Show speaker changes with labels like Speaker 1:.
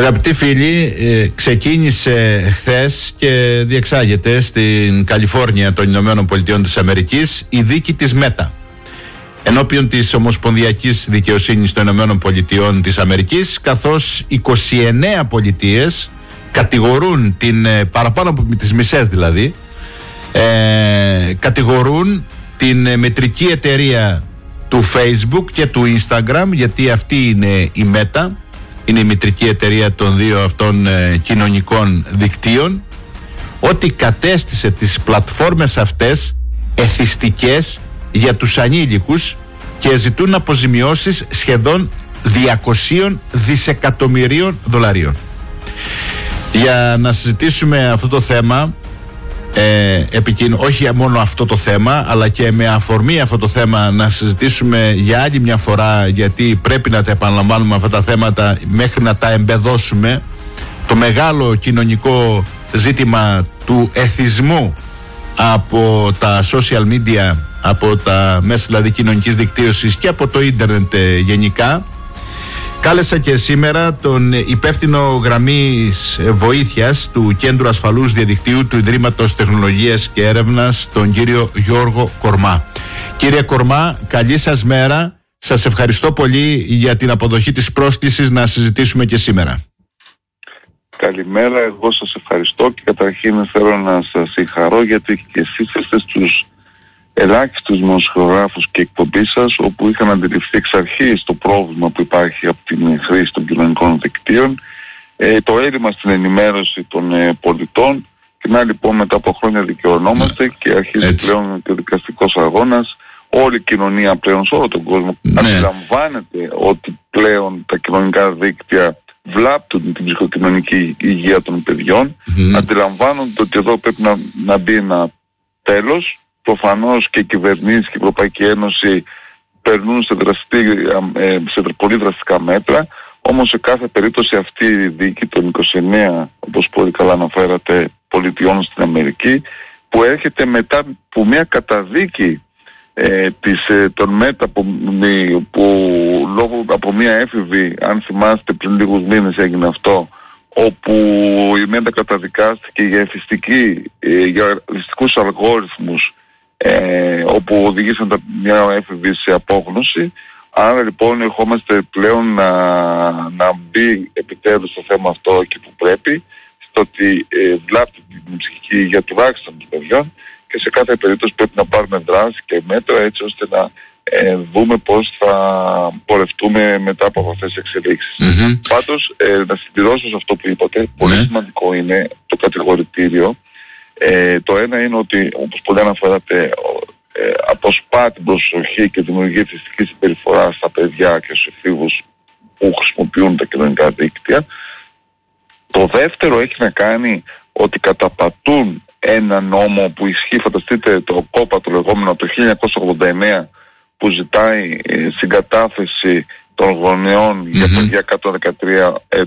Speaker 1: Αγαπητοί φίλοι, ξεκίνησε χθες και διεξάγεται στην Καλιφόρνια των Ηνωμένων Πολιτειών της Αμερικής η δίκη της Μέτα ενώπιον της Ομοσπονδιακής Δικαιοσύνης των Ηνωμένων Πολιτειών της Αμερικής, καθώς 29 πολιτείες κατηγορούν παραπάνω από τις μισές δηλαδή, κατηγορούν την μετρική εταιρεία του Facebook και του Instagram, γιατί αυτή είναι η Μέτα, είναι η μητρική εταιρεία των δύο αυτών κοινωνικών δικτύων, ότι κατέστησε τις πλατφόρμες αυτές εθιστικές για τους ανήλικους και ζητούν αποζημιώσεις σχεδόν 200 δισεκατομμυρίων δολαρίων. Για να συζητήσουμε αυτό το θέμα, όχι μόνο αυτό το θέμα, αλλά και με αφορμή αυτό το θέμα να συζητήσουμε για άλλη μια φορά, γιατί πρέπει να τα επαναλαμβάνουμε αυτά τα θέματα μέχρι να τα εμπεδώσουμε, το μεγάλο κοινωνικό ζήτημα του εθισμού από τα social media, από τα μέσα δηλαδή κοινωνικής δικτύωσης και από το ίντερνετ γενικά. Κάλεσα και σήμερα τον υπεύθυνο γραμμής βοήθειας του Κέντρου Ασφαλούς Διαδικτύου του Ιδρύματος Τεχνολογίας και Έρευνας, τον κύριο Γιώργο Κορμά. Κύριε Κορμά, καλή σας μέρα. Σας ευχαριστώ πολύ για την αποδοχή της πρόσκλησης να συζητήσουμε και σήμερα.
Speaker 2: Καλημέρα, εγώ σας ευχαριστώ και καταρχήν θέλω να σας συγχαρώ, γιατί και εσείς είστε στους ελάχιστους δημοσιογράφους και εκπομπή σας όπου είχαν αντιληφθεί εξ αρχής το πρόβλημα που υπάρχει από την χρήση των κοινωνικών δικτύων, το έλλειμμα στην ενημέρωση των πολιτών, και να λοιπόν μετά από χρόνια δικαιωνόμαστε και αρχίζει πλέον και ο δικαστικός αγώνας. Όλη η κοινωνία πλέον σε όλο τον κόσμο αντιλαμβάνεται ότι πλέον τα κοινωνικά δίκτυα βλάπτουν την ψυχοκοινωνική υγεία των παιδιών, αντιλαμβάνονται ότι εδώ πρέπει να μπει ένα τέλος. Προφανώς και οι κυβερνήσεις και η Ευρωπαϊκή Ένωση περνούν σε πολύ δραστικά μέτρα, όμως σε κάθε περίπτωση αυτή η δίκη των 29, όπως πολύ καλά αναφέρατε, πολιτιών στην Αμερική, που έρχεται μετά από μια καταδίκη των Μέτα που λόγω από μια έφηβη, αν θυμάστε πριν λίγους μήνες έγινε αυτό, όπου η Μέτα καταδικάστηκε για για ληστικούς αλγόριθμους, όπου οδηγήσαν μια έφηβη σε απόγνωση. Άρα λοιπόν ερχόμαστε πλέον να μπει επιτέλους το θέμα αυτό εκεί που πρέπει, στο ότι βλάπτει την ψυχική υγεία τουλάχιστον των παιδιών, και σε κάθε περίπτωση πρέπει να πάρουμε δράση και μέτρα έτσι ώστε να δούμε πώς θα πορευτούμε μετά από αυτές τις εξελίξεις. Πάντως να συμπληρώσω σε αυτό που είπατε, πολύ σημαντικό είναι το κατηγορητήριο. Το ένα είναι ότι, όπως πολύ αναφέρατε, αποσπά την προσοχή και δημιουργεί εθιστική συμπεριφορά στα παιδιά και στους εφήβους που χρησιμοποιούν τα κοινωνικά δίκτυα. Το δεύτερο έχει να κάνει ότι καταπατούν ένα νόμο που ισχύει, φανταστείτε, το κόπα το λεγόμενο το 1989, που ζητάει συγκατάθεση των γονεών για παιδιά 113